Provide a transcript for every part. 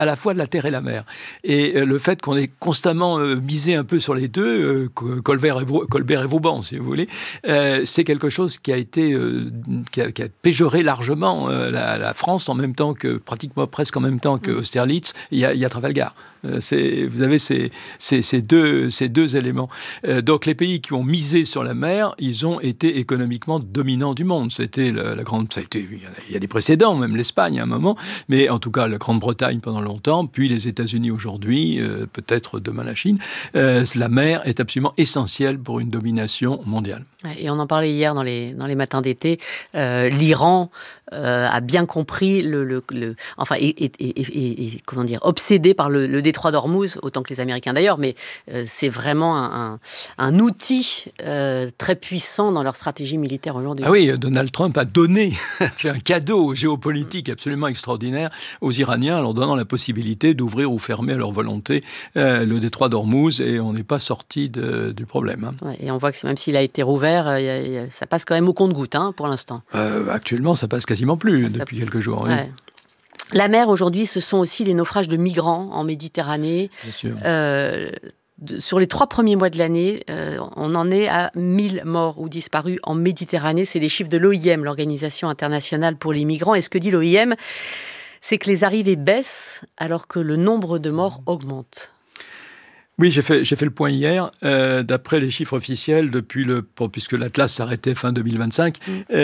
à la fois de la terre et la mer. Et le fait qu'on ait constamment misé un peu sur les deux, Colbert et Vauban, si vous voulez, c'est quelque chose qui a été qui a péjoré largement la France en même temps que, pratiquement presque en même temps que Austerlitz, il y a Trafalgar. Vous avez ces deux éléments. Donc les pays qui ont misé sur la mer, ils ont été économiquement dominants du monde. C'était la grande... il y a des précédents, même l'Espagne à un moment, mais en tout cas la Grande-Bretagne pendant longtemps, puis les États-Unis aujourd'hui, peut-être demain la Chine. La mer est absolument essentielle pour une domination mondiale. Et on en parlait hier dans les matins d'été. L'Iran a bien compris comment dire, obsédé par le détroit d'Ormuz, autant que les Américains d'ailleurs, mais c'est vraiment un outil très puissant dans leur stratégie militaire aujourd'hui. Ah oui, Donald Trump a fait un cadeau géopolitique absolument extraordinaire aux Iraniens, en leur donnant la possibilité d'ouvrir ou fermer à leur volonté le détroit d'Ormuz, et on n'est pas sorti du problème. Hein. Ouais, et on voit que même s'il a été rouvert, ça passe quand même au compte-gouttes pour l'instant. Actuellement, ça passe quasiment plus depuis quelques jours. Ouais. Oui. La mer, aujourd'hui, ce sont aussi les naufrages de migrants en Méditerranée. Bien sûr. Sur les 3 premiers mois de l'année, on en est à 1000 morts ou disparus en Méditerranée. C'est les chiffres de l'OIM, l'Organisation internationale pour les migrants. Et ce que dit l'OIM, c'est que les arrivées baissent alors que le nombre de morts augmente. Oui, j'ai fait le point hier. D'après les chiffres officiels, puisque l'Atlas s'arrêtait fin 2025,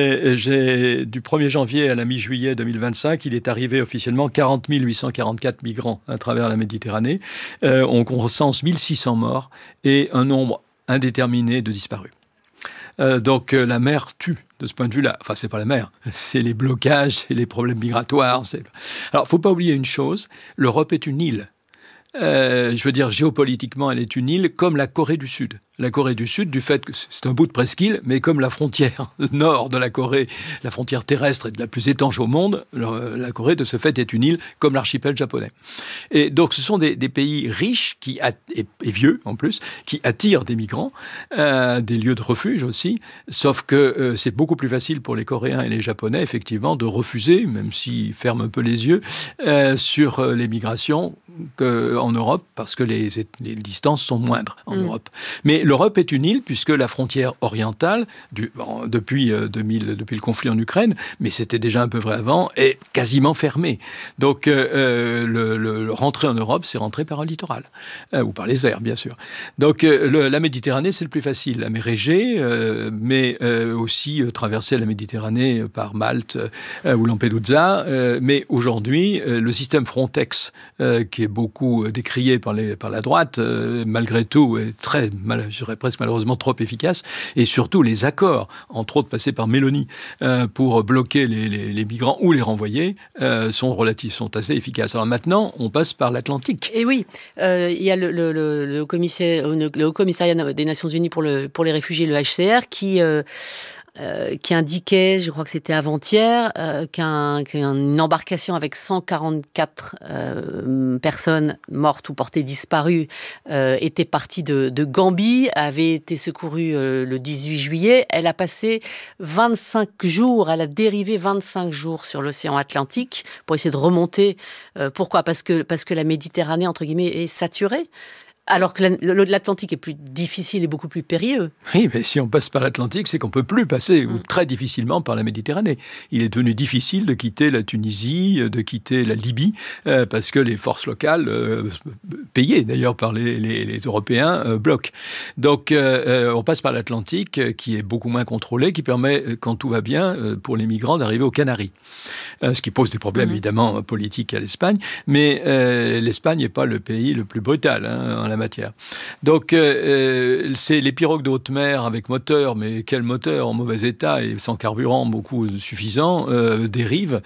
du 1er janvier à la mi-juillet 2025, il est arrivé officiellement 40 844 migrants à travers la Méditerranée. On recense 1600 morts et un nombre indéterminé de disparus. Donc la mer tue. De ce point de vue-là, enfin, c'est pas la mer, c'est les blocages, c'est les problèmes migratoires. Alors, il ne faut pas oublier une chose, l'Europe est une île. Je veux dire, géopolitiquement, elle est une île comme la Corée du Sud. La Corée du Sud, du fait que c'est un bout de presqu'île, mais comme la frontière nord de la Corée, la frontière terrestre est la plus étanche au monde, la Corée, de ce fait, est une île comme l'archipel japonais. Et donc, ce sont des pays riches et vieux, en plus, qui attirent des migrants, des lieux de refuge aussi, sauf que c'est beaucoup plus facile pour les Coréens et les Japonais, effectivement, de refuser, même s'ils ferment un peu les yeux, sur les migrations qu'en Europe, parce que les distances sont moindres en Europe. Mais l'Europe est une île, puisque la frontière orientale, depuis le conflit en Ukraine, mais c'était déjà un peu vrai avant, est quasiment fermée. Donc, le rentrer en Europe, c'est rentrer par un littoral, ou par les airs, bien sûr. Donc, la Méditerranée, c'est le plus facile. La mer Égée, mais aussi traverser la Méditerranée par Malte ou Lampedusa. Mais aujourd'hui, le système Frontex, qui est beaucoup décrié par la droite, malgré tout, est je dirais presque malheureusement trop efficace, et surtout les accords, entre autres passés par Meloni, pour bloquer les migrants ou les renvoyer, sont assez efficaces. Alors maintenant, on passe par l'Atlantique. Et oui, il y a le Haut Commissariat des Nations Unies pour les réfugiés, le HCR, qui indiquait, je crois que c'était avant-hier, qu'une embarcation avec 144 personnes mortes ou portées disparues était partie de Gambie, avait été secourue le 18 juillet. Elle a passé 25 jours, elle a dérivé 25 jours sur l'océan Atlantique pour essayer de remonter. Pourquoi ? Parce que la Méditerranée, entre guillemets, est saturée. Alors que l'Atlantique est plus difficile et beaucoup plus périlleux. Oui, mais si on passe par l'Atlantique, c'est qu'on ne peut plus passer, ou très difficilement, par la Méditerranée. Il est devenu difficile de quitter la Tunisie, de quitter la Libye, parce que les forces locales, payées d'ailleurs par les Européens, bloquent. Donc, on passe par l'Atlantique, qui est beaucoup moins contrôlé, qui permet, quand tout va bien, pour les migrants, d'arriver aux Canaries. Ce qui pose des problèmes, évidemment, politiques à l'Espagne. Mais l'Espagne n'est pas le pays le plus brutal en la matière. Donc, c'est les pirogues de haute mer avec moteur, mais quel moteur en mauvais état et sans carburant beaucoup suffisant, dérivent.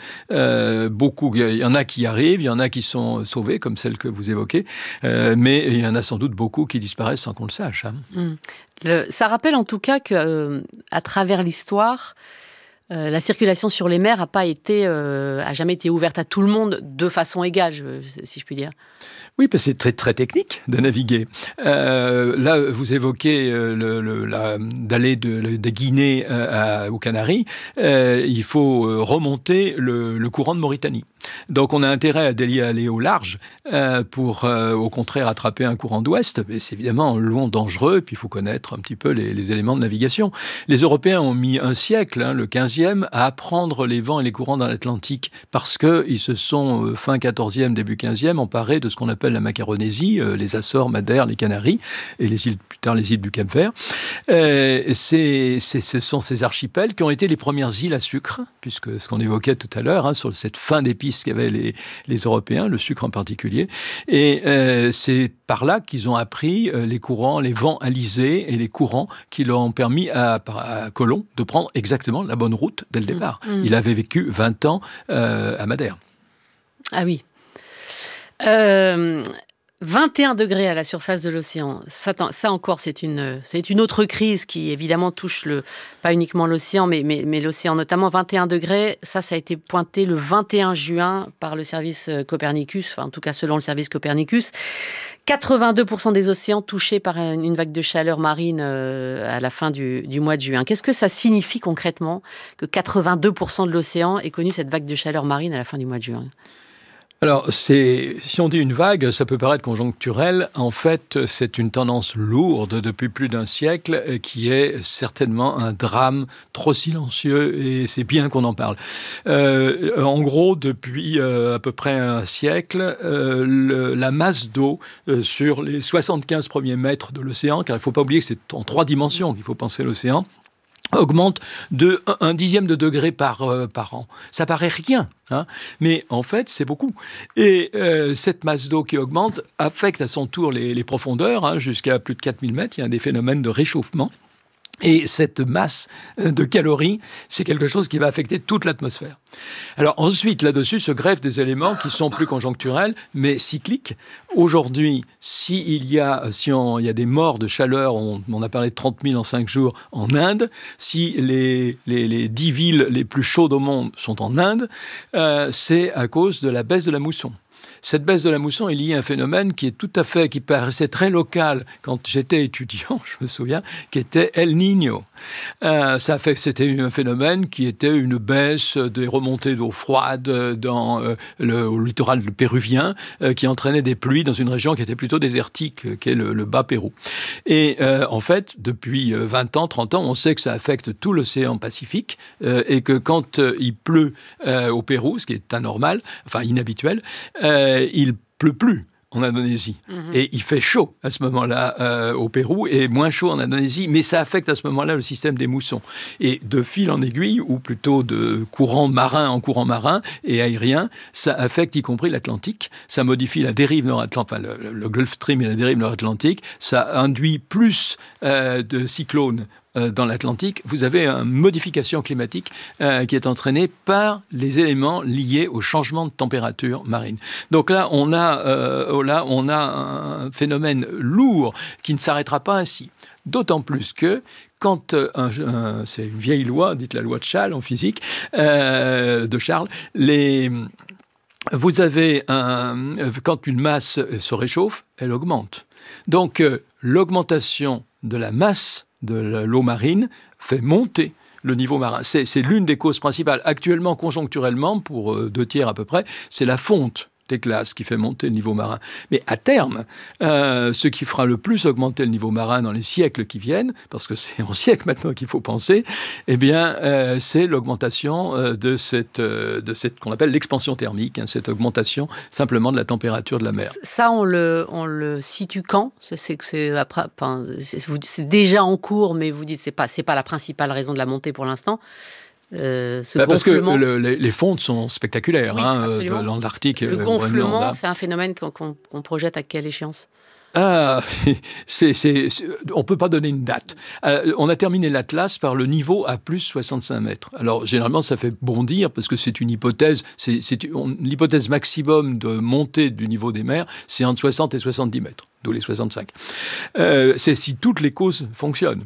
Il y en a qui arrivent, il y en a qui sont sauvés, comme celle que vous évoquez, mais il y en a sans doute beaucoup qui disparaissent sans qu'on le sache. Ça rappelle en tout cas qu'à travers l'histoire, la circulation sur les mers a jamais été ouverte à tout le monde de façon égale, si je puis dire. Oui, parce que c'est très, très technique de naviguer. Là, vous évoquez d'aller de Guinée aux Canaries. Il faut remonter le courant de Mauritanie. Donc, on a intérêt à aller au large pour, au contraire, attraper un courant d'ouest. Mais c'est évidemment long, dangereux, et puis il faut connaître un petit peu les éléments de navigation. Les Européens ont mis un siècle, le 15e, à apprendre les vents et les courants dans l'Atlantique, parce qu'ils se sont, fin 14e, début 15e, emparés de ce qu'on appelle la Macaronésie, les Açores, Madère, les Canaries, et plus tard les îles du Cap-Vert. Ce sont ces archipels qui ont été les premières îles à sucre, puisque ce qu'on évoquait tout à l'heure, sur cette fin d'épices qu'avaient les Européens, le sucre en particulier. Et c'est par là qu'ils ont appris les courants, les vents alizés et les courants qui leur ont permis à Colomb de prendre exactement la bonne route dès le départ. Il avait vécu 20 ans à Madère. Ah oui. 21 degrés à la surface de l'océan. Ça encore, c'est une autre crise qui, évidemment, touche pas uniquement l'océan, mais l'océan notamment. 21 degrés, ça a été pointé le 21 juin par le service Copernicus, enfin, en tout cas selon le service Copernicus. 82% des océans touchés par une vague de chaleur marine à la fin du mois de juin. Qu'est-ce que ça signifie concrètement que 82% de l'océan ait connu cette vague de chaleur marine à la fin du mois de juin ? Alors, si on dit une vague, ça peut paraître conjoncturel. En fait, c'est une tendance lourde depuis plus d'un siècle qui est certainement un drame trop silencieux et c'est bien qu'on en parle. En gros, depuis à peu près un siècle, la masse d'eau sur les 75 premiers mètres de l'océan, car il ne faut pas oublier que c'est en 3 dimensions qu'il faut penser l'océan, augmente de 1/10 de degré par an. Ça paraît rien, mais en fait, c'est beaucoup. Et cette masse d'eau qui augmente affecte à son tour les profondeurs, jusqu'à plus de 4000 mètres. Il y a des phénomènes de réchauffement. Et cette masse de calories, c'est quelque chose qui va affecter toute l'atmosphère. Alors ensuite, là-dessus, se greffent des éléments qui sont plus conjoncturels, mais cycliques. Aujourd'hui, s'il y a des morts de chaleur, on a parlé de 30 000 en 5 jours en Inde, si les 10 villes les plus chaudes au monde sont en Inde, c'est à cause de la baisse de la mousson. Cette baisse de la mousson est liée à un phénomène qui paraissait très local quand j'étais étudiant, je me souviens, qui était El Niño. C'était un phénomène qui était une baisse des remontées d'eau froide au littoral péruvien, qui entraînait des pluies dans une région qui était plutôt désertique, qui est le bas Pérou. Et en fait, depuis 20 ans, 30 ans, on sait que ça affecte tout l'océan Pacifique, et que quand il pleut au Pérou, ce qui est anormal, enfin inhabituel, il pleut plus en Indonésie. Et il fait chaud à ce moment-là au Pérou et moins chaud en Indonésie, mais ça affecte à ce moment-là le système des moussons. Et de fil en aiguille, ou plutôt de courant marin en courant marin et aérien, ça affecte y compris l'Atlantique, ça modifie la dérive nord-atlantique, enfin le Gulf Stream et la dérive nord-atlantique, ça induit plus de cyclones dans l'Atlantique. Vous avez une modification climatique qui est entraînée par les éléments liés au changement de température marine. Donc là, on a un phénomène lourd qui ne s'arrêtera pas ainsi. D'autant plus que quand c'est une vieille loi, dite la loi de Charles en physique, de Charles, vous avez quand une masse se réchauffe, elle augmente. Donc l'augmentation de la masse de l'eau marine fait monter le niveau marin. C'est l'une des causes principales. Actuellement, conjoncturellement, pour 2/3 à peu près, c'est la fonte des glaces qui fait monter le niveau marin. Mais à terme, ce qui fera le plus augmenter le niveau marin dans les siècles qui viennent, parce que c'est en siècles maintenant qu'il faut penser, eh bien, c'est l'augmentation de cette qu'on appelle l'expansion thermique, cette augmentation simplement de la température de la mer. Ça, on le situe quand ? C'est déjà en cours, mais vous dites c'est pas la principale raison de la montée pour l'instant. Parce que les fontes sont spectaculaires, oui, de l'Antarctique. Le gonflement, c'est un phénomène qu'on projette à quelle échéance ? On ne peut pas donner une date. On a terminé l'Atlas par le niveau à plus 65 mètres. Alors, généralement, ça fait bondir parce que c'est une hypothèse. L'hypothèse maximum de montée du niveau des mers, c'est entre 60 et 70 mètres. d'où les 65. C'est si toutes les causes fonctionnent.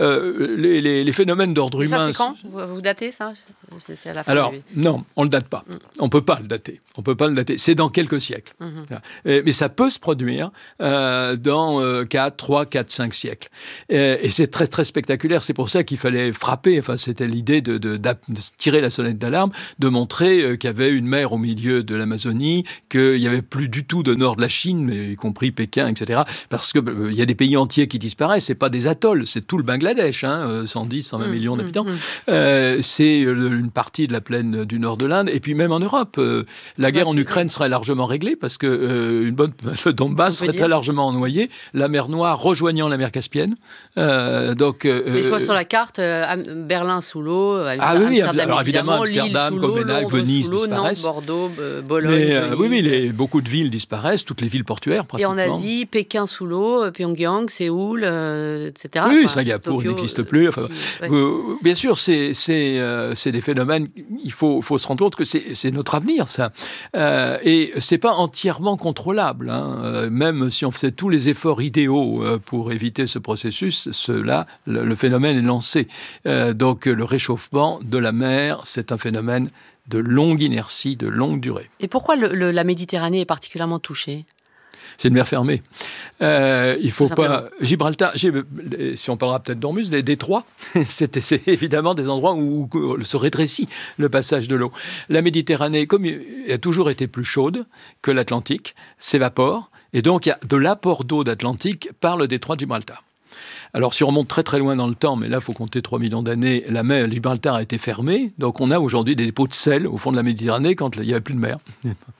Les phénomènes d'ordre humain... Ça, c'est quand vous datez ça? C'est à la fin. Alors, non, on ne le date pas. On ne peut pas le dater. C'est dans quelques siècles. Mais ça peut se produire dans 3, 4, 5 siècles. Et c'est très, très spectaculaire. C'est pour ça qu'il fallait frapper. Enfin, c'était l'idée de tirer la sonnette d'alarme, de montrer qu'il y avait une mer au milieu de l'Amazonie, qu'il n'y avait plus du tout de nord de la Chine, mais y compris Pékin, etc. Parce qu'il y a des pays entiers qui disparaissent. Ce n'est pas des atolls, c'est tout le Bangladesh, 110, 120 millions d'habitants. C'est une partie de la plaine du nord de l'Inde. Et puis même en Europe, la guerre en Ukraine serait largement réglée parce que le Donbass serait très largement noyé, la mer Noire rejoignant la mer Caspienne. Mais je vois sur la carte, Berlin sous l'eau, alors évidemment, Amsterdam, Copenhague, Venise disparaissent. Nantes, Bordeaux, Bologne, Venise. Beaucoup de villes disparaissent, toutes les villes portuaires pratiquement. Et en Asie, Pékin sous l'eau, Pyongyang, Séoul, etc. Oui, Singapour n'existe plus. Bien sûr, c'est des phénomènes, il faut se rendre compte que c'est notre avenir, ça. Et c'est pas entièrement contrôlable. Même si on faisait tous les efforts idéaux pour éviter ce processus, le phénomène est lancé. Donc le réchauffement de la mer, c'est un phénomène de longue inertie, de longue durée. Et pourquoi la Méditerranée est particulièrement touchée ? C'est une mer fermée. Il faut pas... Gibraltar, si on parlera peut-être d'Ormuz, les détroits, c'est évidemment des endroits où se rétrécit le passage de l'eau. La Méditerranée, comme elle a toujours été plus chaude que l'Atlantique, s'évapore, et donc il y a de l'apport d'eau d'Atlantique par le détroit de Gibraltar. Alors, si on remonte très très loin dans le temps, mais là, il faut compter 3 millions d'années, la mer Gibraltar a été fermée. Donc, on a aujourd'hui des dépôts de sel au fond de la Méditerranée quand il n'y avait plus de mer.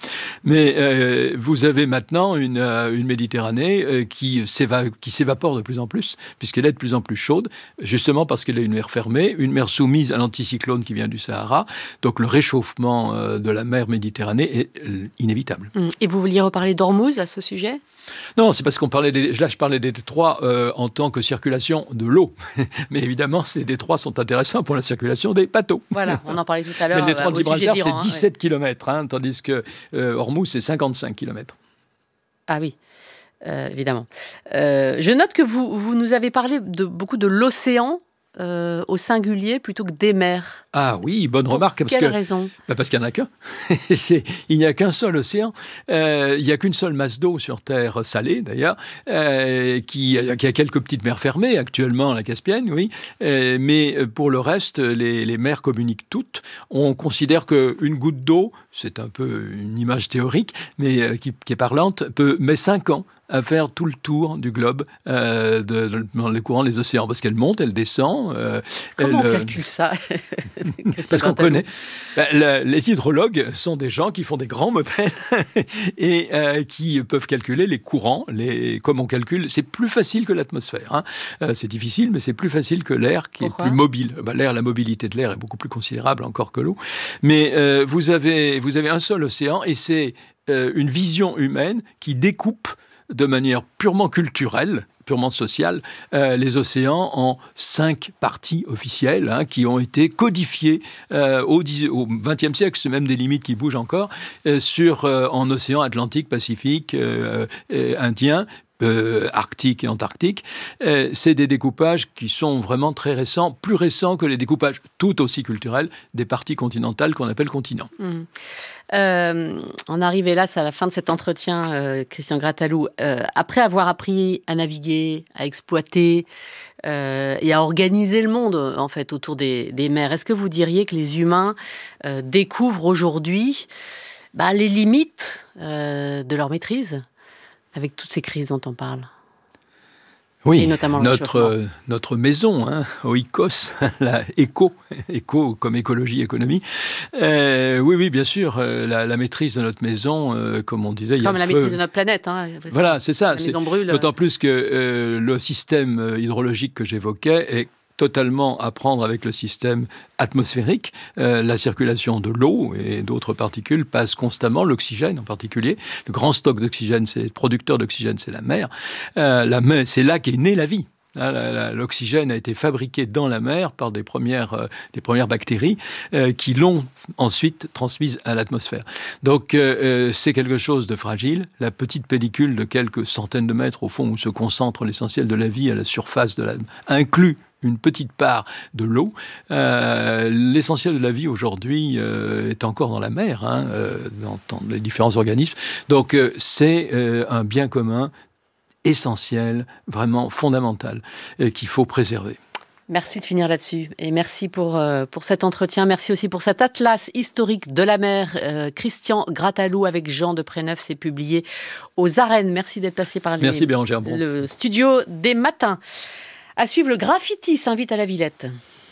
Mais vous avez maintenant une Méditerranée qui s'évapore de plus en plus, puisqu'elle est de plus en plus chaude, justement parce qu'elle est une mer fermée, une mer soumise à l'anticyclone qui vient du Sahara. Donc, le réchauffement de la mer Méditerranée est inévitable. Et vous vouliez reparler d'Ormuz à ce sujet ? Non, c'est parce qu'on parlait là, je parlais des détroits en tant que circulation de l'eau. Mais évidemment, ces détroits sont intéressants pour la circulation des bateaux. Voilà, on en parlait tout à l'heure. Mais le détroit de Gibraltar, c'est 17 km, tandis que Ormuz, c'est 55 km. Ah oui, évidemment. Je note que vous nous avez parlé beaucoup de l'océan au singulier plutôt que des mers. Ah oui, bonne remarque. Quelle raison ? Parce qu'il n'y en a qu'un. Il n'y a qu'un seul océan. Il n'y a qu'une seule masse d'eau sur Terre, salée d'ailleurs, qui a quelques petites mers fermées, actuellement la Caspienne, oui. Mais pour le reste, les mers communiquent toutes. On considère qu'une goutte d'eau, c'est un peu une image théorique, mais qui est parlante, met 5 ans à faire tout le tour du globe dans les courants des océans. Parce qu'elle monte, elle descend. Comment on calcule ça ? Parce qu'on connaît. Les hydrologues sont des gens qui font des grands modèles et qui peuvent calculer les courants. Comme on calcule, c'est plus facile que l'atmosphère. C'est difficile, mais c'est plus facile que l'air qui est plus mobile. La mobilité de l'air est beaucoup plus considérable encore que l'eau. Mais vous avez un seul océan et c'est une vision humaine qui découpe de manière purement culturelle, purement sociale, les océans en 5 parties officielles qui ont été codifiées au XXe siècle, c'est même des limites qui bougent encore, en océan Atlantique, Pacifique, Indien, Arctique et Antarctique. C'est des découpages qui sont vraiment très récents, plus récents que les découpages tout aussi culturels des parties continentales qu'on appelle continents. On arrive hélas à la fin de cet entretien, Christian Grattalou. Après avoir appris à naviguer, à exploiter et à organiser le monde en fait autour des mers, est-ce que vous diriez que les humains découvrent aujourd'hui les limites de leur maîtrise avec toutes ces crises dont on parle? Oui, et notamment notre maison, Oikos, la éco comme écologie, économie. Oui, bien sûr, la maîtrise de notre maison, comme on disait, comme la maîtrise de notre planète. Voilà, c'est ça. La maison brûle. D'autant plus que le système hydrologique que j'évoquais est totalement à prendre avec le système atmosphérique. La circulation de l'eau et d'autres particules passe constamment, l'oxygène en particulier. Le grand stock d'oxygène, c'est le producteur d'oxygène, c'est la mer. La mer, c'est là qu'est née la vie. L'oxygène a été fabriqué dans la mer par des premières bactéries qui l'ont ensuite transmise à l'atmosphère. Donc c'est quelque chose de fragile. La petite pellicule de quelques centaines de mètres au fond où se concentre l'essentiel de la vie à la surface inclut une petite part de l'eau. L'essentiel de la vie aujourd'hui est encore dans la mer, dans les différents organismes. Donc c'est un bien commun essentiel, vraiment fondamental, qu'il faut préserver. Merci de finir là-dessus et merci pour cet entretien. Merci aussi pour cet atlas historique de la mer. Christian Grattalou avec Jean de Préneuf, c'est publié aux Arènes. Merci d'être passé par Merci Bérangère Bonte. Le studio des matins. À suivre, le graffiti s'invite à la Villette.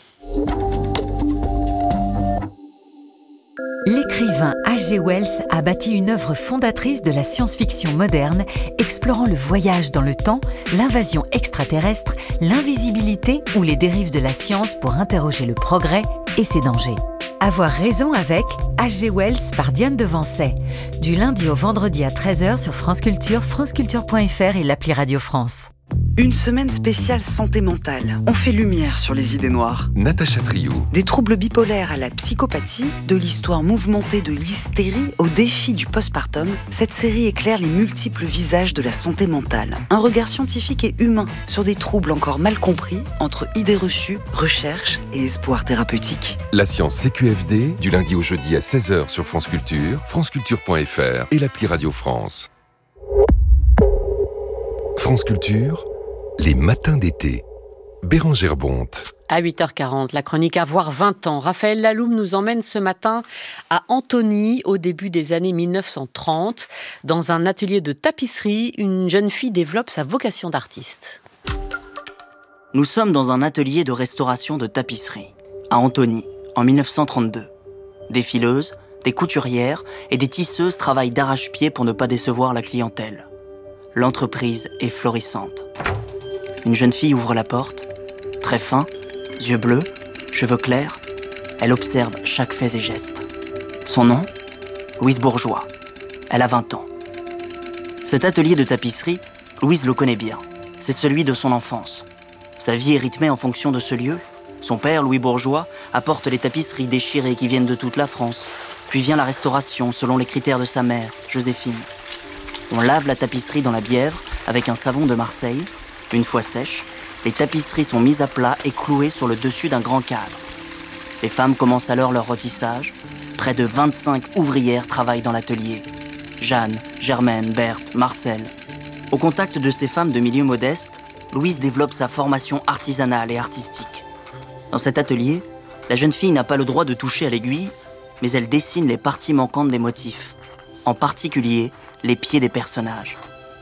L'écrivain H.G. Wells a bâti une œuvre fondatrice de la science-fiction moderne, explorant le voyage dans le temps, l'invasion extraterrestre, l'invisibilité ou les dérives de la science pour interroger le progrès et ses dangers. Avoir raison avec H.G. Wells par Diane Devancey, du lundi au vendredi à 13h sur France Culture, franceculture.fr et l'appli Radio France. Une semaine spéciale santé mentale. On fait lumière sur les idées noires. Natacha Triou. Des troubles bipolaires à la psychopathie, de l'histoire mouvementée de l'hystérie au défi du postpartum, cette série éclaire les multiples visages de la santé mentale. Un regard scientifique et humain sur des troubles encore mal compris entre idées reçues, recherche et espoir thérapeutique. La science CQFD, du lundi au jeudi à 16h sur France Culture, franceculture.fr et l'appli Radio France. France Culture, les matins d'été. Bérangère Bonte. À 8h40, la chronique Avoir 20 ans. Raphaël Laloum nous emmène ce matin à Antony, au début des années 1930. Dans un atelier de tapisserie, une jeune fille développe sa vocation d'artiste. Nous sommes dans un atelier de restauration de tapisserie, à Antony, en 1932. Des fileuses, des couturières et des tisseuses travaillent d'arrache-pied pour ne pas décevoir la clientèle. L'entreprise est florissante. Une jeune fille ouvre la porte, très fin, yeux bleus, cheveux clairs. Elle observe chaque fait et geste. Son nom ? Louise Bourgeois. Elle a 20 ans. Cet atelier de tapisserie, Louise le connaît bien. C'est celui de son enfance. Sa vie est rythmée en fonction de ce lieu. Son père, Louis Bourgeois, apporte les tapisseries déchirées qui viennent de toute la France. Puis vient la restauration selon les critères de sa mère, Joséphine. On lave la tapisserie dans la Bièvre avec un savon de Marseille. Une fois sèches, les tapisseries sont mises à plat et clouées sur le dessus d'un grand cadre. Les femmes commencent alors leur rôtissage. Près de 25 ouvrières travaillent dans l'atelier. Jeanne, Germaine, Berthe, Marcel. Au contact de ces femmes de milieu modeste, Louise développe sa formation artisanale et artistique. Dans cet atelier, la jeune fille n'a pas le droit de toucher à l'aiguille, mais elle dessine les parties manquantes des motifs, en particulier les pieds des personnages.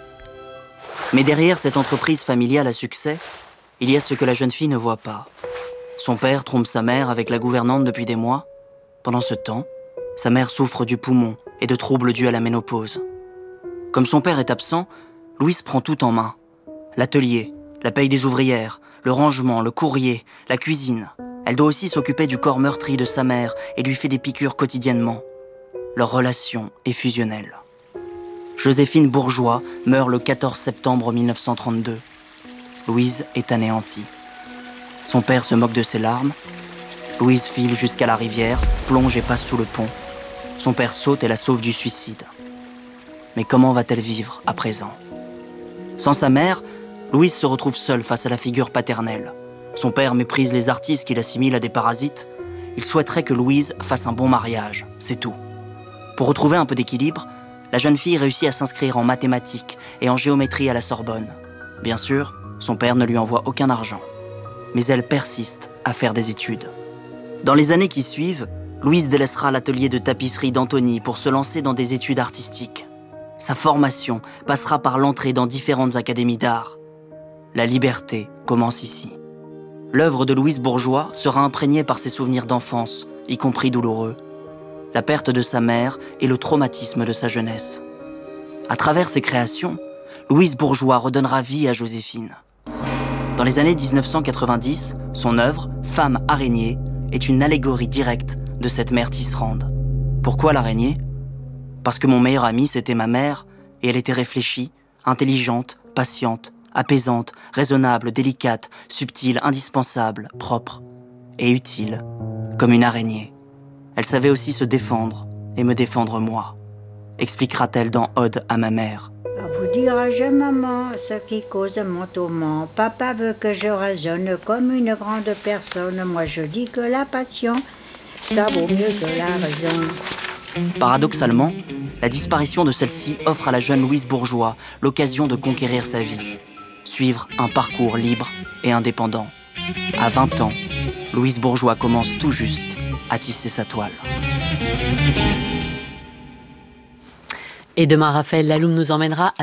Mais derrière cette entreprise familiale à succès, il y a ce que la jeune fille ne voit pas. Son père trompe sa mère avec la gouvernante depuis des mois. Pendant ce temps, sa mère souffre du poumon et de troubles dus à la ménopause. Comme son père est absent, Louise prend tout en main. L'atelier, la paye des ouvrières, le rangement, le courrier, la cuisine. Elle doit aussi s'occuper du corps meurtri de sa mère et lui fait des piqûres quotidiennement. Leur relation est fusionnelle. Joséphine Bourgeois meurt le 14 septembre 1932. Louise est anéantie. Son père se moque de ses larmes. Louise file jusqu'à la rivière, plonge et passe sous le pont. Son père saute et la sauve du suicide. Mais comment va-t-elle vivre à présent ? Sans sa mère, Louise se retrouve seule face à la figure paternelle. Son père méprise les artistes qu'il assimile à des parasites. Il souhaiterait que Louise fasse un bon mariage, c'est tout. Pour retrouver un peu d'équilibre, la jeune fille réussit à s'inscrire en mathématiques et en géométrie à la Sorbonne. Bien sûr, son père ne lui envoie aucun argent. Mais elle persiste à faire des études. Dans les années qui suivent, Louise délaissera l'atelier de tapisserie d'Antony pour se lancer dans des études artistiques. Sa formation passera par l'entrée dans différentes académies d'art. La liberté commence ici. L'œuvre de Louise Bourgeois sera imprégnée par ses souvenirs d'enfance, y compris douloureux. La perte de sa mère et le traumatisme de sa jeunesse. À travers ses créations, Louise Bourgeois redonnera vie à Joséphine. Dans les années 1990, son œuvre, Femme araignée, est une allégorie directe de cette mère tisserande. Pourquoi l'araignée ? Parce que mon meilleur ami, c'était ma mère, et elle était réfléchie, intelligente, patiente, apaisante, raisonnable, délicate, subtile, indispensable, propre et utile, comme une araignée. Elle savait aussi se défendre et me défendre moi, expliquera-t-elle dans Ode à ma mère. Vous dirai-je, maman, ce qui cause mon tourment. Papa veut que je raisonne comme une grande personne. Moi je dis que la passion, ça vaut mieux que la raison. Paradoxalement, la disparition de celle-ci offre à la jeune Louise Bourgeois l'occasion de conquérir sa vie, suivre un parcours libre et indépendant. À 20 ans, Louise Bourgeois commence tout juste à tisser sa toile. Et demain, Raphaël Laloum nous emmènera